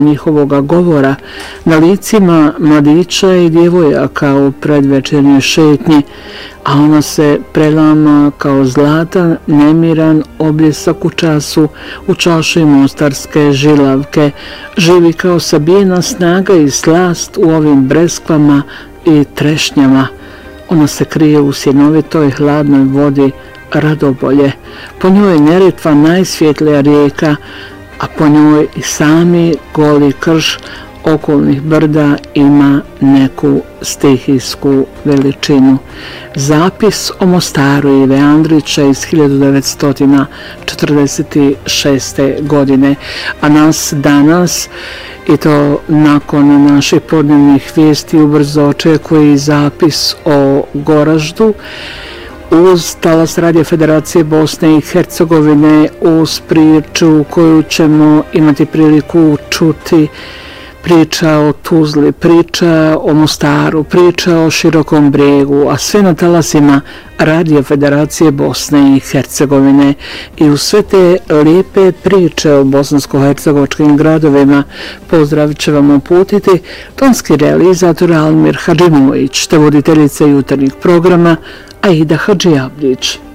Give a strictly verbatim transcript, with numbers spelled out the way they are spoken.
njihovoga govora na licima mladića i djevojaka u predvečernjoj šetnji, a ona se prelama kao zlatan, nemiran obljesak u času, u čaši mostarske žilavke, živi kao sabijena snaga i slast u ovim breskvama i trešnjama. Ona se krije u sjenovitoj hladnoj vodi Radobolje. Po njoj je Neretva najsvjetlija rijeka, a po njoj i sami goli krš okolnih brda ima neku stihijsku veličinu. Zapis o Mostaru Ive Andrića iz hiljadu devetsto četrdeset šeste. godine, a nas danas, i to nakon naših podnevnih vijesti, ubrzo očekuje i zapis o Goraždu, uz talas Radio Federacije Bosne i Hercegovine, uz priču koju ćemo imati priliku čuti, priča o Tuzli, priča o Mostaru, priča o Širokom Brijegu, a sve na talasima Radio Federacije Bosne i Hercegovine. I u sve te lijepe priče o bosansko-hercegovačkim gradovima pozdrav će vam uputiti tonski realizator Almir Hadžimović, te voditeljica jutarnjih programa Aida Hadžijavljić.